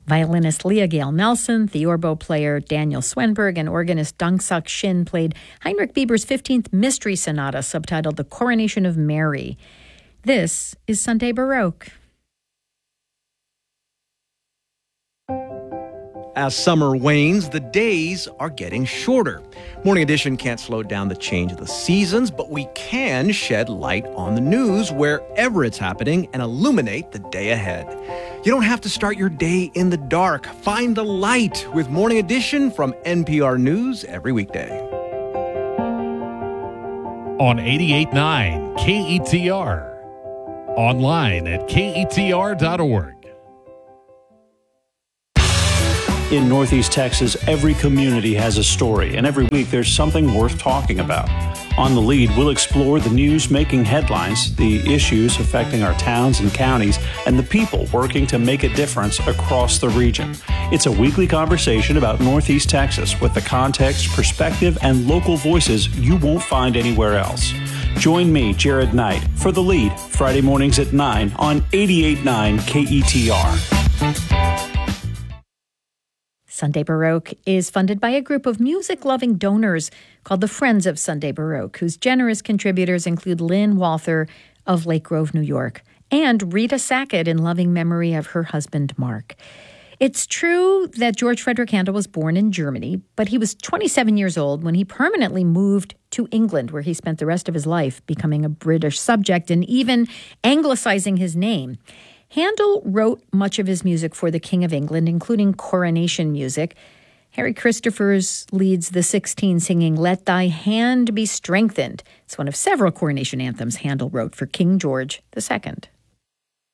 Violinist Leah Gale Nelson, theorbo player Daniel Swenberg, and organist Dongsak Shin played Heinrich Bieber's 15th Mystery Sonata, subtitled The Coronation of Mary. This is Sunday Baroque. As summer wanes, the days are getting shorter. Morning Edition can't slow down the change of the seasons, but we can shed light on the news wherever it's happening and illuminate the day ahead. You don't have to start your day in the dark. Find the light with Morning Edition from NPR News every weekday. On 88.9 KETR. Online at KETR.org. In Northeast Texas, every community has a story, and every week there's something worth talking about. On The Lead, we'll explore the news making headlines, the issues affecting our towns and counties, and the people working to make a difference across the region. It's a weekly conversation about Northeast Texas with the context, perspective, and local voices you won't find anywhere else. Join me, Jared Knight, for The Lead, Friday mornings at 9 on 88.9 KETR. Sunday Baroque is funded by a group of music-loving donors called the Friends of Sunday Baroque, whose generous contributors include Lynn Walther of Lake Grove, New York, and Rita Sackett in loving memory of her husband, Mark. It's true that George Frederick Handel was born in Germany, but he was 27 years old when he permanently moved to England, where he spent the rest of his life becoming a British subject and even anglicizing his name. Handel wrote much of his music for the King of England, including coronation music. Harry Christophers leads the 16 singing Let Thy Hand Be Strengthened. It's one of several coronation anthems Handel wrote for King George II.